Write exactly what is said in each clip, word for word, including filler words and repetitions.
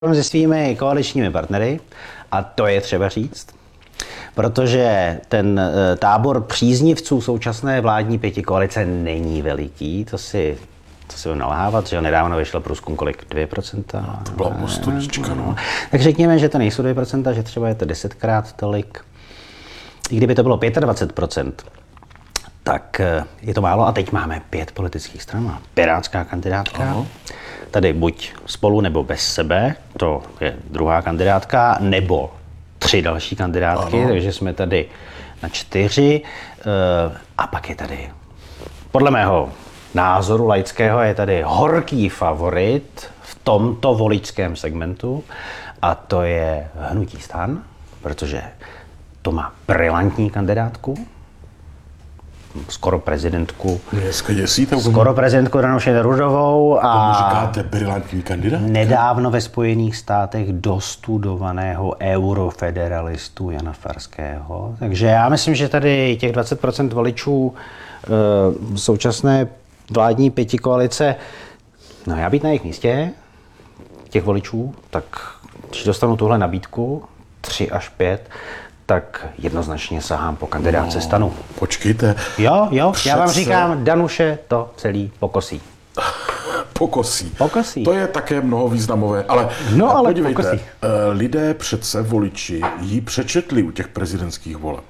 se svými koaličními partnery, a to je třeba říct, protože ten tábor příznivců současné vládní pětikoalice není veliký, to si, to si budeme nalhávat, že nedávno vyšel průzkum kolik, dvě procenta? No, to byla mostolička, no. Tak řekněme, že to nejsou dvě procenta, že třeba je to desetkrát tolik. I kdyby to bylo dvacet pět procent, tak je to málo a teď máme pět politických stran. Má pirátská kandidátka, Aha. tady buď spolu nebo bez sebe, to je druhá kandidátka, nebo tři další kandidátky, Aha. takže jsme tady na čtyři. A pak je tady, podle mého názoru laického, je tady horký favorit v tomto voličském segmentu a to je Hnutí STAN, protože to má brilantní kandidátku, skoro prezidentku, Dneska děsíte, skoro prezidentku Danuši Nerudovou a tomu říkáte brilantní kandidát? Nedávno ve Spojených státech dostudovaného eurofederalistu Jana Farského. Takže já myslím, že tady těch dvacet procent voličů e, současné vládní pětikoalice, no já být na jejich místě, těch voličů, tak když dostanu tuhle nabídku, tři až pět, tak jednoznačně sahám po kandidátce no, STANu. Počkejte. Jo, jo, Přece... já vám říkám, Danuše to celý pokosí. Pokosí. Pokosí. To je také mnohovýznamové, ale, no, ale podívejte, pokosí. Lidé přece, voliči, jí přečetli u těch prezidentských voleb.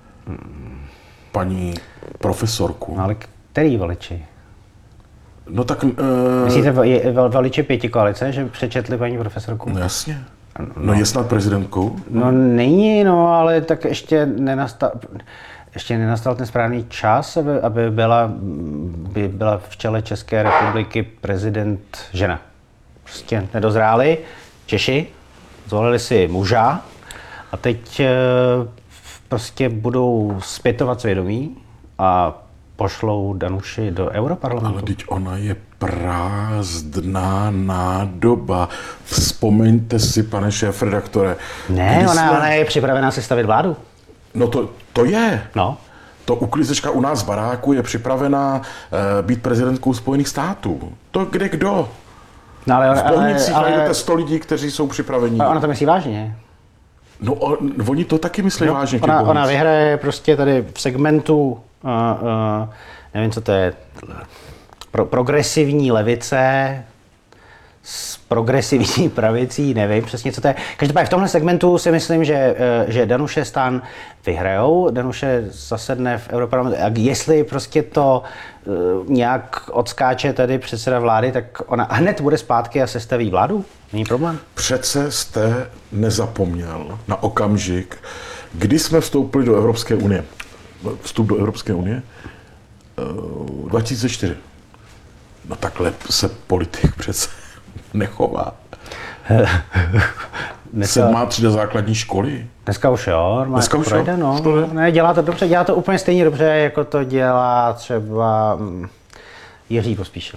Paní profesorku. No, ale který voliči? No tak... Uh... Myslíte voliči pětikoalice, že přečetli paní profesorku? No jasně. No, no je snad prezidentkou? No není, no, ale tak ještě nenastal, ještě nenastal ten správný čas, aby, aby byla, by byla v čele České republiky prezident žena. Prostě nedozráli Češi, zvolili si muža a teď e, prostě budou zpětovat svědomí a pošlou Danuši do Europarlamentu. Ale teď ona je prázdná nádoba. Vzpomeňte si, pane šéfredaktore. Ne, ona, jsme... ona je připravená sestavit vládu. No to, to je. No. To uklízečka u nás v baráku je připravená e, být prezidentkou Spojených států. To kde kdo? No, ale, v Bohnicích ale, najdete sto lidí, kteří jsou připraveni. Ale ona to myslí vážně. No on, oni to taky myslí no, vážně. Ona, ona vyhraje prostě tady v segmentu, uh, uh, nevím, co to je, pro, progresivní levice s progresivní pravicí, nevím přesně, co to je. Každopádně v tomhle segmentu si myslím, že, že Danuše STAN vyhrajou, Danuše zasedne v Europarlamentu. A jestli prostě to uh, nějak odskáče tady předseda vlády, tak ona hned bude zpátky a sestaví vládu? Není problém. Přece jste nezapomněl na okamžik, kdy jsme vstoupili do Evropské unie. Vstup do Evropské unie? Uh, dva tisíce čtyři. No takhle se politik přece nechová. Dneska, Sedmá třída základní školy. Dneska už jo, dneska už projde, no. Ne, dělá to dobře, dělá to úplně stejně dobře, jako to dělá třeba Jiří Pospíšil.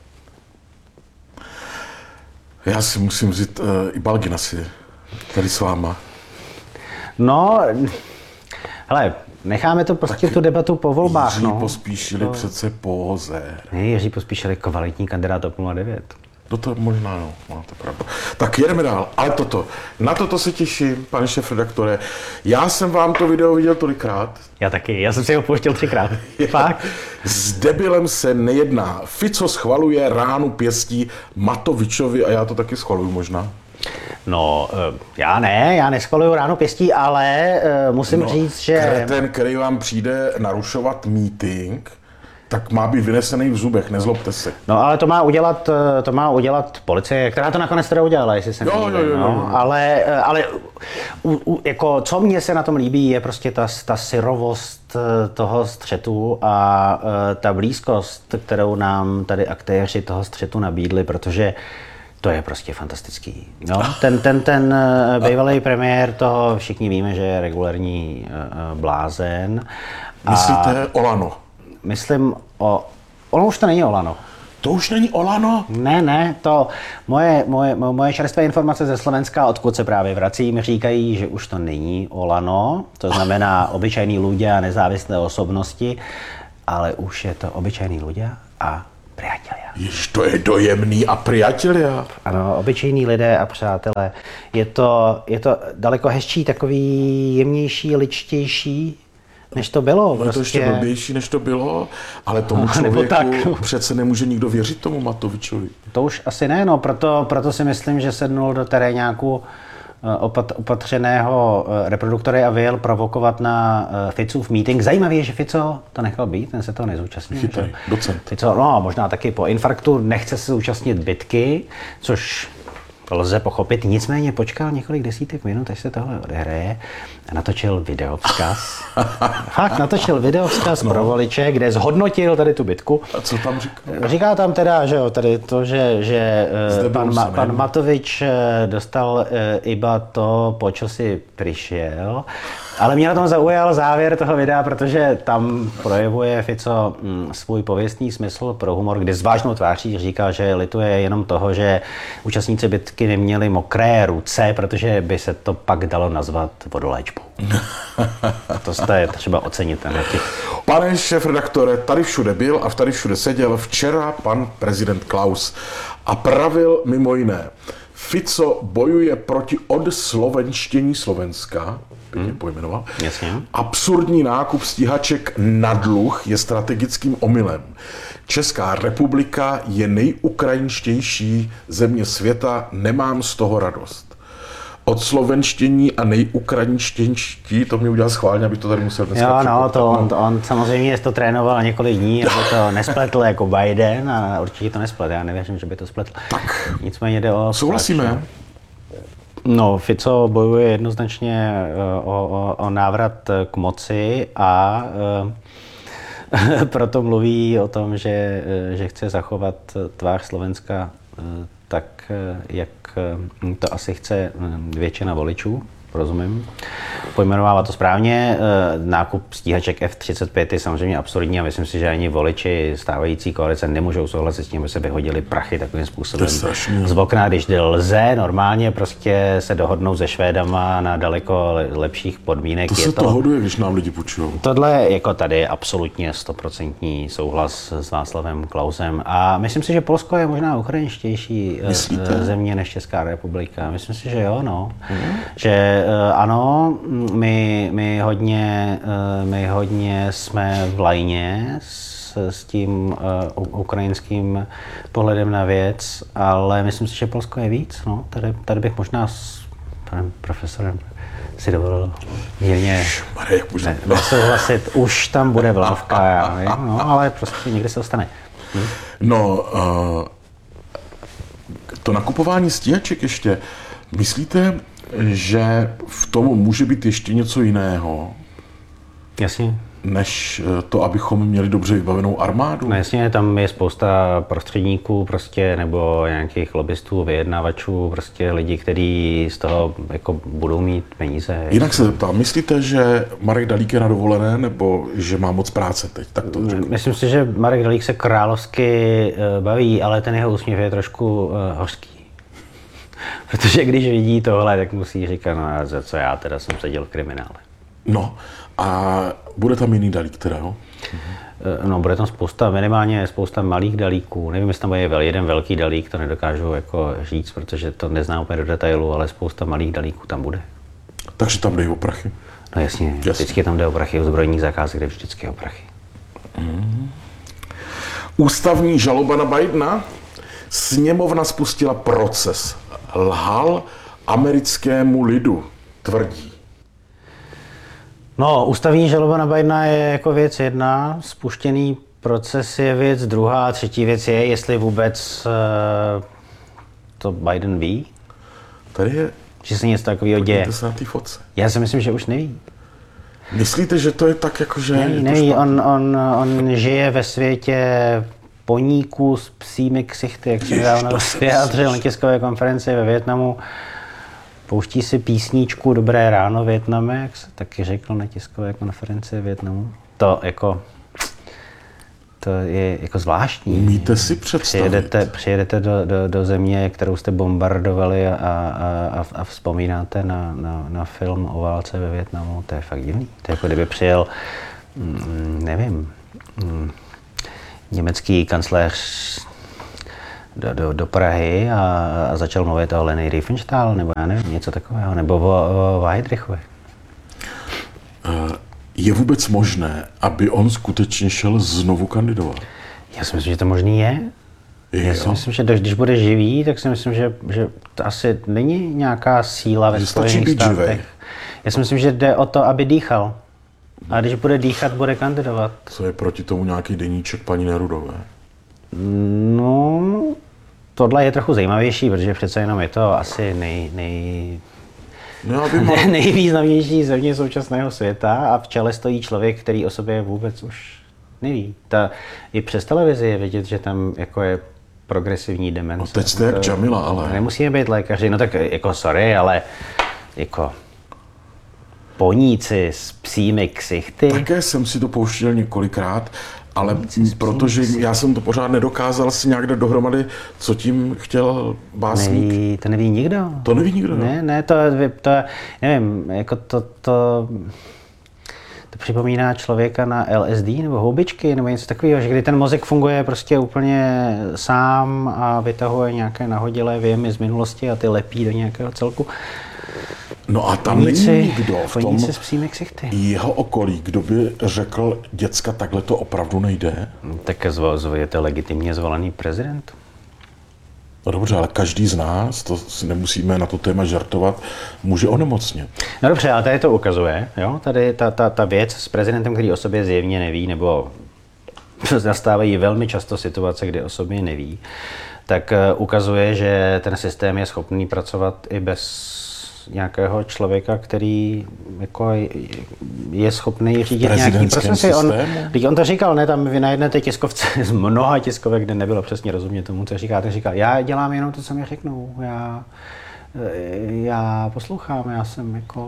Já si musím vzít uh, i Balgina si tady s váma. No, hele, necháme to prostě tak tu debatu po volbách, Jiří no. Pospíšili to... přece pózer. Ne, Jiří Pospíšil je kvalitní kandidát TOP nula devět. No to možná, no, máte pravdu. Tak jedeme dál, ale toto, na toto se těším, pane šéfredaktore. Já jsem vám to video viděl tolikrát. Já taky, já jsem si ho pouštěl třikrát. Fakt? S debilem se nejedná. Fico schvaluje ránu pěstí Matovičovi a já to taky schvaluju možná. No, já ne, já neschvaluju ráno pěstí, ale musím no, říct, že... Kreten, který vám přijde narušovat meeting, tak má být vynesený v zubech, nezlobte se. No ale to má udělat, to má udělat policie, která to nakonec teda udělala, jestli se jo, jo, jo, no, jo. Ale, ale u, u, jako, co mně se na tom líbí, je prostě ta, ta syrovost toho střetu a ta blízkost, kterou nám tady aktéři toho střetu nabídli, protože to je prostě fantastický. No, ten, ten, ten bývalý premiér, toho všichni víme, že je regulární blázen. Myslíte Olano? Myslím o... Ono už to není Olano. To už není Olano? Ne, ne, to moje, moje, moje čerstvé informace ze Slovenska, odkud se právě vracím, říkají, že už to není Olano, to znamená obyčejný ľudia a nezávislé osobnosti, ale už je to obyčejný ľudia a priatelia. Jež to je dojemný a priatelia. Ano, obyčejní lidé a přátelé. Je to, je to daleko hezčí, takový jemnější, ličtější, než to bylo. Prostě... Je to ještě blbější, než to bylo, ale tomu člověku přece nemůže nikdo věřit tomu Matovičovi. To už asi ne, no, proto, proto si myslím, že sednul do teréňáku opat, opatřeného reproduktory a vyjel provokovat na Ficův meeting. Zajímavé je, že Fico to nechal být, ten se toho nezúčastnil. Chytrý, docent. Fico, no, možná taky po infarktu nechce se zúčastnit bitky, což lze pochopit, nicméně počkal několik desítek minut, až se tohle odehraje a natočil videovzkaz. Fakt, natočil videovzkaz no. pro voliče, kde zhodnotil tady tu bitku. A co tam říká? Říká tam teda, že jo, tady to, že, že pan, Ma, pan Matovič dostal iba to, po čo si přišel, ale mě na tom zaujal závěr toho videa, protože tam projevuje Fico svůj pověstný smysl pro humor, kdy s vážnou tváří říká, že lituje jenom toho, že účastníci bitky neměli mokré ruce, protože by se to pak dalo nazvat vodoléčbou. To je třeba ocenit. Těch... Pane šéfredaktore, tady všude byl a tady všude seděl včera pan prezident Klaus a pravil mimo jiné, Fico bojuje proti odslovenštění Slovenska, pěkně hmm. pojmenoval. Jasně. Absurdní nákup stíhaček na dluh je strategickým omylem. Česká republika je nejukrajinštější země světa, nemám z toho radost. Odslovenštění a nejukrajinštější, to mě udělal schválně, aby to tady musel dneska Jo, no, to on, on samozřejmě to trénoval několik dní, aby to nespletl jako Biden a určitě to nespletl, já nevěřím, že by to spletl. Tak, nicméně jde o... souhlasíme. No, Fico bojuje jednoznačně o, o, o návrat k moci a e, proto mluví o tom, že, že chce zachovat tvář Slovenska tak, jak to asi chce většina voličů, rozumím. Pojmenovává to správně. Nákup stíhaček F třicet pět je samozřejmě absurdní a myslím si, že ani voliči stávající koalice nemůžou souhlasit s tím, aby se vyhodili prachy takovým způsobem z okna, když lze normálně prostě se dohodnou se Švédama na daleko lepších podmínek. To se je to hoduje, když nám lidi půjčují. Tohle jako tady absolutně stoprocentní souhlas s Václavem Klausem a myslím si, že Polsko je možná ukrajinštější Myslíte? země než Česká republika. Myslím si, že jo, no. Hmm. Že ano, my, my, hodně, my hodně jsme v lajně s, s tím uh, ukrajinským pohledem na věc, ale myslím si, že Polsko je víc. No. Tady, tady bych možná s panem profesorem si dovolil mírně ne, nesouhlasit. Už tam bude vlnovka, já vím, no, ale prostě někdy se dostane. Hm? No, uh, to nakupování stíhaček ještě, myslíte, že v tom může být ještě něco jiného? Jasně. Než to, abychom měli dobře vybavenou armádu? No jasně, tam je spousta prostředníků prostě, nebo nějakých lobbystů, vyjednavačů, prostě lidi, kteří z toho jako budou mít peníze. Jinak se zeptám, myslíte, že Marek Dalík je na dovolené, nebo že má moc práce teď? Tak to řeknu. Myslím si, že Marek Dalík se královsky baví, ale ten jeho úsměv je trošku uh, hořký. Protože když vidí tohle, tak musí říkat, no za co já teda jsem seděl v kriminále. No a bude tam jiný Dalík teda, jo? No, bude tam spousta, minimálně spousta malých dalíků. Nevím, jestli tam bude jeden velký dalík, to nedokážu jako říct, protože to neznám úplně do detailu, ale spousta malých dalíků tam bude. Takže tam jde o prachy? No jasně, jasně. Vždycky tam jde o prachy, o zbrojních zakázek jde vždycky o prachy. Mm. Ústavní žaloba na Bidena? Sněmovna spustila proces. Lhal americkému lidu, tvrdí. No, ústavní žaloba na Bidena je jako věc jedna, spuštěný proces je věc druhá, třetí věc je, jestli vůbec uh, to Biden ví. Tady je... Že se něco takového děje. Se na té fotce. Já si myslím, že už neví. Myslíte, že to je tak jako, že... Neví, neví. On, on, on žije ve světě poníků s psími ksichty, jak se nedávno vyjádřil na tiskové konferenci ve Vietnamu. Pouští si písničku Dobré ráno Vietname, jak se taky řekl na tiskové konferenci ve Vietnamu. To jako, to je jako zvláštní. Umíte si představit? Přijedete, přijedete do, do, do země, kterou jste bombardovali a, a, a, a vzpomínáte na, na, na film o válce ve Vietnamu. To je fakt divný. To je jako kdyby přijel, nevím, německý kancléř do, do, do Prahy a, a začal mluvit o Leni Riefenstahl, nebo já nevím, něco takového, nebo o, o Weidrichovi. Je vůbec možné, aby on skutečně šel znovu kandidovat? Já si myslím, že to možný je. Já Jo. si myslím, že když bude živý, tak si myslím, že, že to asi není nějaká síla ve Že stačí Spojených být živej. státech. Já si myslím, že jde o to, aby dýchal. A když bude dýchat, bude kandidovat. Co je proti tomu nějaký deníček paní Nerudové? No, tohle je trochu zajímavější, protože přece jenom je to asi nej, nej, No, já vím, ale nejvýznamnější země současného světa a v čele stojí člověk, který o sobě vůbec už neví. Ta, i přes televizi je vidět, že tam jako je progresivní demence. no, teď jste jak Jamila, ale... Nemusíme být lékaři, no tak jako sorry, ale jako poníci s psími ksichty. Také jsem si to pouštěl několikrát, ale protože já jsem to pořád nedokázal si nějak dát dohromady, co tím chtěl básník. Neví, to neví nikdo. To neví nikdo, no? Ne, ne, to, to, nevím, jako to, to, to připomíná člověka na L S D nebo houbičky nebo něco takového, že kdy ten mozek funguje prostě úplně sám a vytahuje nějaké nahodilé věmy z minulosti a ty lepí do nějakého celku. No a tam není nikdo v tom Poníci s psími ksichty. jeho okolí, kdo by řekl, děcka, takhle to opravdu nejde. Tak zvo, zvo, je to legitimně zvolený prezident. No dobře, ale každý z nás, to si nemusíme na to téma žartovat, může onemocnit. No dobře, ale tady to ukazuje, jo? Tady ta, ta, ta věc s prezidentem, který o sobě zjevně neví, nebo nastávají velmi často situace, kdy o sobě neví, tak uh, ukazuje, že ten systém je schopný pracovat i bez nějakého člověka, který jako je schopný řídit nějaký procesy. On, když on to říkal, ne, tam vy najednete tiskovce z mnoha tiskovek, kde nebylo přesně rozumět tomu, co říká, ten říkal, já dělám jenom to, co mi řeknou, já, já poslouchám, já jsem jako...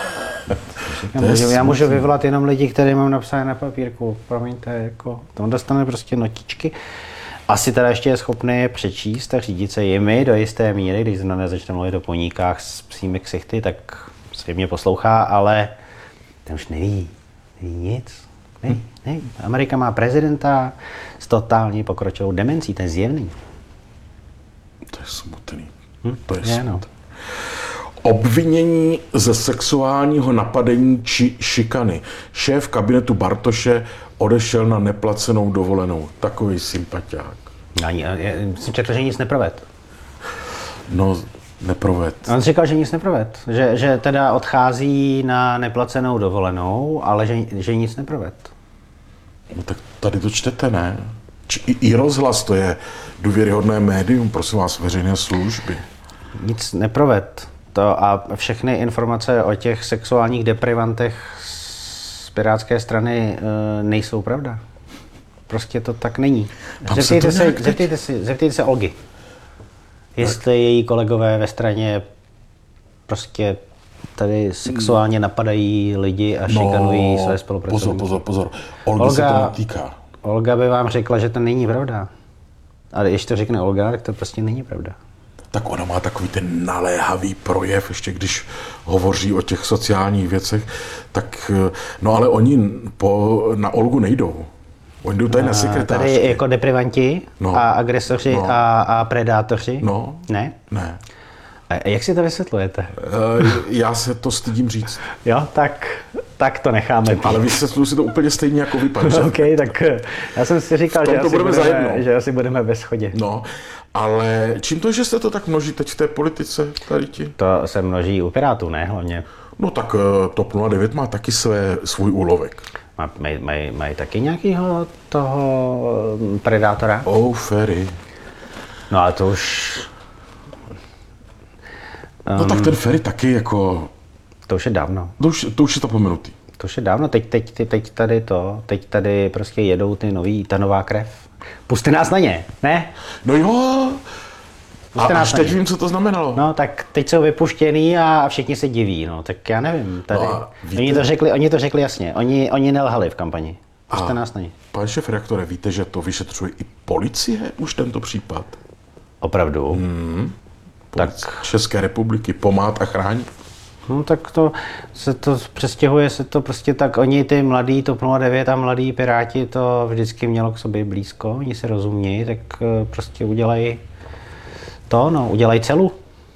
Já můžu, já můžu vyvolat jenom lidi, které mám napsané na papírku, promiňte, jako, on dostane prostě notičky. Asi teda ještě je schopný je přečíst a řídit se jimi do jisté míry, když zrovna nezačne mluvit o poníkách s psími ksichty, tak se mě poslouchá, ale ten už neví, neví nic. Neví, neví. Amerika má prezidenta s totálně pokročilou demencí, to je zjevný. To je smutný. Hm? To je, je smutný. no. Obvinění ze sexuálního napadení či šikany. Šéf kabinetu Bartoše odešel na neplacenou dovolenou. Takový sympatiák. Ani, já jsem četl, že nic neproved. No, neproved. On říkal, že nic neproved. Že, že teda odchází na neplacenou dovolenou, ale že, že nic neproved. No tak tady to čtete, ne? Či, i, I rozhlas, to je důvěryhodné médium, prosím vás, veřejné služby. Nic neproved. To a všechny informace o těch sexuálních deprivantech z pirátské strany e, nejsou pravda. Prostě to tak není. Zeptejte se, teď... zeptejte, se, zeptejte se Olgy. Jestli tak. Její kolegové ve straně prostě tady sexuálně napadají lidi a šikanují no, své spolupracovníky. Pozor, pozor, pozor. Olga, Olga se to netýká. Olga by vám řekla, že to není pravda. Ale když to řekne Olga, tak to prostě není pravda. Tak ona má takový ten naléhavý projev, ještě když hovoří o těch sociálních věcech, tak, no ale oni po, na Olgu nejdou. Oni jdou tady a, na sekretářky. Tady jako deprivanti no. a agresoři no. a, a predátoři? No. Ne? Ne. A jak si to vysvětlujete? Já se to stydím říct. Jo, tak, tak to necháme. Být. Ale vysvětluji si to úplně stejně jako vy, pane. OK, tak já jsem si říkal, že asi, budeme, že asi budeme ve shodě. No, ale čím to, že se to tak množí teď v té politice, tady ti? To se množí u Pirátů, ne hlavně? No tak TOP nula devět má taky své, svůj úlovek. Mají maj, maj taky nějakého toho predátora? Oh, Ferry. No ale to už... Um, no tak ten Ferry taky jako... To už je dávno. To už, to už je to pomenutý. To už je dávno, teď, teď, teď tady to, teď tady prostě jedou ty nový, ta nová krev. Puste nás na ně, ne? No jo, a až teď vím, co to znamenalo. No tak teď jsou vypuštěný a všichni se diví, no tak já nevím. Tady. No oni, to řekli, oni to řekli jasně, oni, oni nelhali v kampani. Puste nás na ně. Pane šéfredaktore, víte, že to vyšetřuje i policie už tento případ? Opravdu? Hmm. Tak České republiky pomát a chrání. No tak to se to přestěhuje se to prostě tak, oni ty mladí TOP nula devět a mladí Piráti to vždycky mělo k sobě blízko, oni se rozumějí, tak prostě udělají to, no, udělají celu.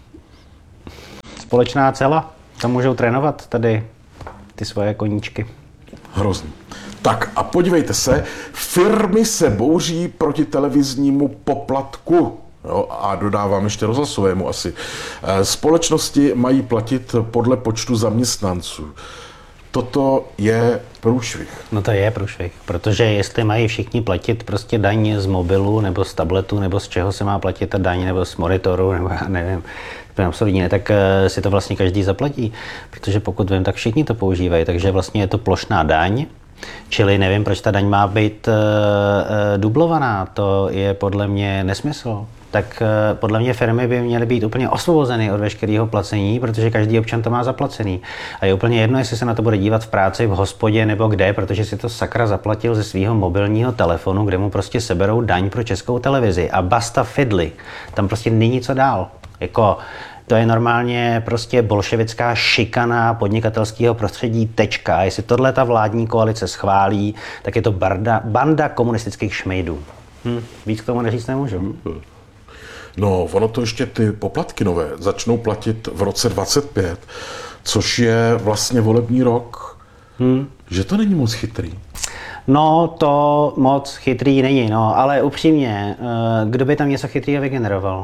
Společná cela, tam můžou trénovat tady ty svoje koníčky. Hrozný. Tak a podívejte se, firmy se bouří proti televiznímu poplatku. Jo, a dodávám ještě rozhlasovému asi. Společnosti mají platit podle počtu zaměstnanců. Toto je průšvih. No to je průšvih, protože jestli mají všichni platit prostě daň z mobilu, nebo z tabletu, nebo z čeho se má platit ta daň, nebo z monitoru, nebo já nevím, to je absurdní, tak si to vlastně každý zaplatí, protože pokud vím, tak všichni to používají, takže vlastně je to plošná daň, čili nevím, proč ta daň má být uh, uh, dublovaná, to je podle mě nesmysl. Tak uh, podle mě firmy by měly být úplně osvobozeny od veškerého placení, protože každý občan to má zaplacený. A je úplně jedno, jestli se na to bude dívat v práci, v hospodě nebo kde, protože si to sakra zaplatil ze svého mobilního telefonu, kde mu prostě seberou daň pro Českou televizi. A basta fidly. Tam prostě není co dál. Jako, to je normálně prostě bolševická šikana podnikatelského prostředí, tečka. A jestli tohle ta vládní koalice schválí, tak je to barda, banda komunistických šmejdů. Hm, víc k tomu neříct nemůžu. No, ono to ještě ty poplatky nové začnou platit v roce dvacet pět, což je vlastně volební rok. Hmm. Že to není moc chytrý. No, to moc chytrý není, no, ale upřímně, kdo by tam něco chytrýho vygeneroval?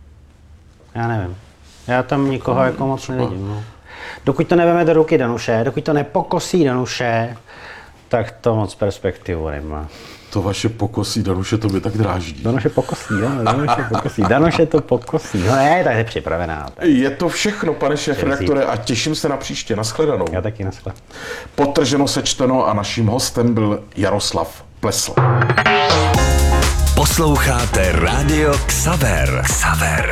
Já nevím. Já tam nikoho no, jako moc třeba nevidím. No. Dokud to neveme do ruky Danuše, dokud to nepokosí Danuše, tak to moc perspektivu nemá. To vaše pokosí, Danuše, to by tak dráždí. Danuše pokosí, no, Danuše pokosí, Danuše to pokosí. No ne, tak je připravená. Tak. Je to všechno, pane šéfredaktore, a těším se na příště. Naschledanou. Já taky naschle. Podtrženo, sečteno a naším hostem byl Jaroslav Plesl. Posloucháte Rádio Xaver. Xaver.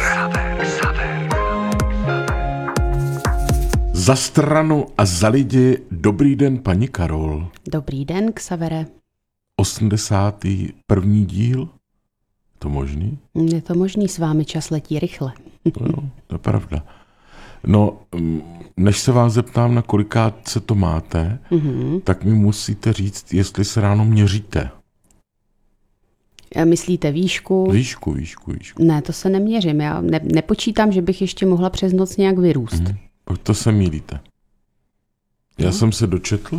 Za stranu a za lidi, dobrý den, paní Karol. Dobrý den, Xavere. osmdesátý první díl? To možný? Je to možný, s vámi čas letí rychle. No jo, to je pravda. No, než se vás zeptám, na kolikát se to máte, mm-hmm. tak mi musíte říct, jestli se ráno měříte. Myslíte výšku? Výšku, výšku, výšku. Ne, to se neměřím. Já ne, nepočítám, že bych ještě mohla přes noc nějak vyrůst. Mm-hmm. To se mýlíte. Já no. jsem se dočetl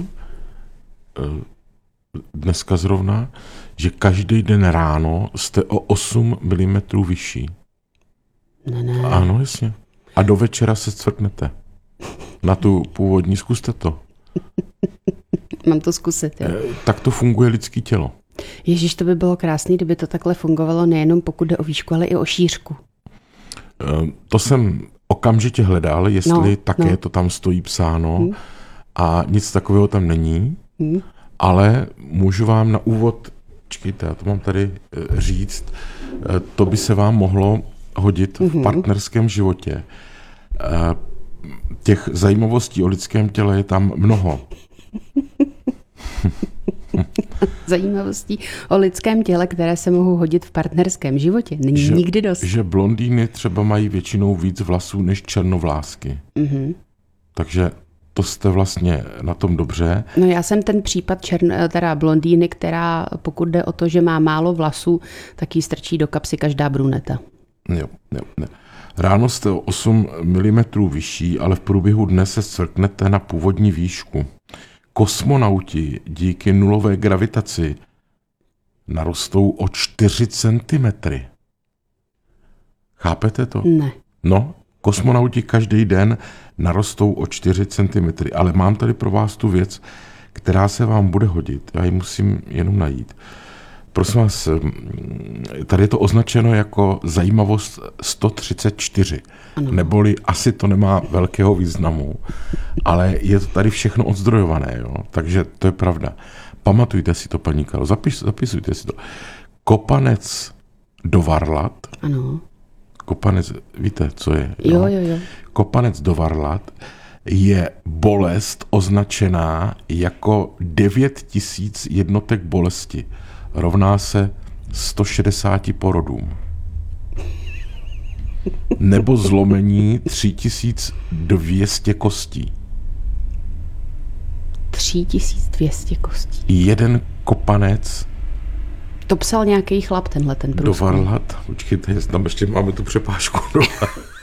dneska zrovna, že každý den ráno jste o osm milimetrů vyšší. Ne, ne. Ano, jasně. A do večera se cvrknete. Na tu původní, zkuste to. Mám to zkusit, jo. Tak to funguje lidský tělo. Ježíš, to by bylo krásný, kdyby to takhle fungovalo nejenom pokud jde o výšku, ale i o šířku. To jsem okamžitě hledal, jestli no, také no. to tam stojí psáno hmm. a nic takového tam není, hmm. ale můžu vám na úvod, čekejte, já to mám tady říct, to by se vám mohlo hodit hmm. v partnerském životě. Těch zajímavostí o lidském těle je tam mnoho. Zajímavostí o lidském těle, které se mohou hodit v partnerském životě. Není že, nikdy dost. Že blondýny třeba mají většinou víc vlasů než černovlásky. Mm-hmm. Takže to jste vlastně na tom dobře. No já jsem ten případ čern, teda blondýny, která pokud jde o to, že má málo vlasů, tak jí strčí do kapsy každá bruneta. Jo, jo, ne. Ráno jste o osm milimetrů vyšší, ale v průběhu dne se scvrknete na původní výšku. Kosmonauti díky nulové gravitaci narostou o čtyři centimetry. Chápete to? Ne. No, kosmonauti každý den narostou o čtyři centimetry, ale mám tady pro vás tu věc, která se vám bude hodit. Já ji musím jenom najít. Prosím vás, tady je to označeno jako zajímavost sto třicet čtyři, ano. Neboli asi to nemá velkého významu, ale je to tady všechno odzdrojované, jo? Takže to je pravda. Pamatujte si to, paní Karo, zapis, zapisujte si to. Kopanec do Varlat, ano. Kopanec, víte, co je? Jo, jo, jo. Kopanec do Varlat je bolest označená jako devět tisíc jednotek bolesti. Rovná se sto šedesáti porodům. nebo zlomení tři tisíce dvě stě kostí. tři tisíce dvě stě kostí. Jeden kopanec To psal nějaký chlap, tenhle ten do průzkum. Varlat. Počkejte, tam ještě máme tu přepážku.